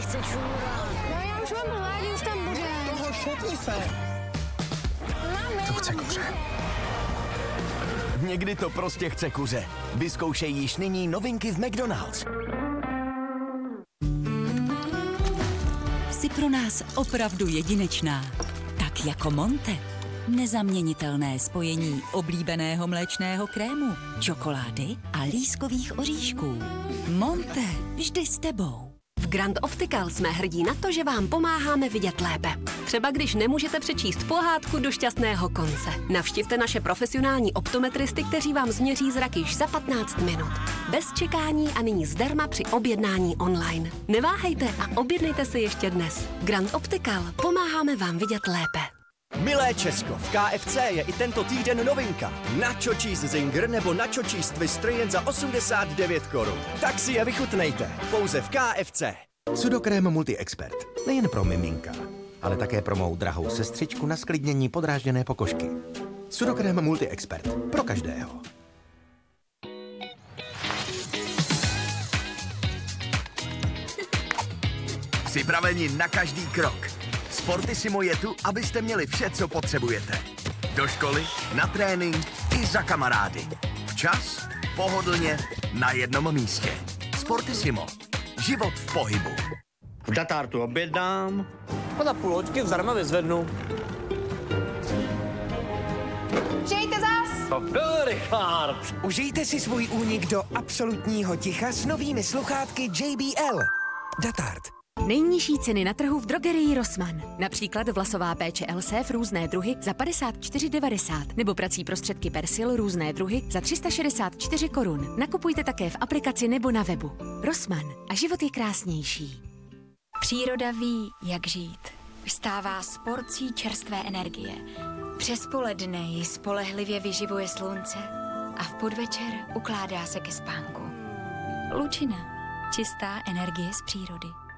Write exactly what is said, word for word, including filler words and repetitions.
chce čůrat. No já už mám hladí, už tam bude. Toho šutni se. To chce kuře. Někdy to prostě chce kuře. Vyzkoušej již nyní novinky v McDonald's. Jsi pro nás opravdu jedinečná. Tak jako Monte. Nezaměnitelné spojení oblíbeného mléčného krému, čokolády a lískových oříšků. Monte, vždy s tebou. V Grand Optical jsme hrdí na to, že vám pomáháme vidět lépe. Třeba když nemůžete přečíst pohádku do šťastného konce. Navštivte naše profesionální optometristy, kteří vám změří zrak již za patnáct minut. Bez čekání a nyní zdarma při objednání online. Neváhejte a objednejte se ještě dnes. Grand Optical, pomáháme vám vidět lépe. Milé Česko, v K F C je i tento týden novinka. Nacho cheese zinger nebo nacho cheese twister jen za osmdesát devět korun. Tak si je vychutnejte, pouze v K F C. Sudokrém Multi-Expert. Nejen pro miminka, ale také pro mou drahou sestřičku na sklidnění podrážděné pokožky. Sudokrém Multi-Expert. Pro každého. Připraveni na každý krok. Sportissimo je tu, abyste měli vše, co potřebujete. Do školy, na trénink i za kamarády. Včas, pohodlně, na jednom místě. Sportissimo. Život v pohybu. V Datartu objednám a za půl hoďky zdarma vyzvednu. Přijďte zas! To byl Richard. Užijte si svůj únik do absolutního ticha s novými sluchátky J B L. Datart. Nejnižší ceny na trhu v drogerii Rossmann. Například vlasová péče Elsév různé druhy za padesát čtyři devadesát nebo prací prostředky Persil různé druhy za tři sta šedesát čtyři korun. Nakupujte také v aplikaci nebo na webu. Rossmann a život je krásnější. Příroda ví, jak žít. Vstává s porcí čerstvé energie. Přes poledne ji spolehlivě vyživuje slunce a v podvečer ukládá se ke spánku. Lučina. Čistá energie z přírody.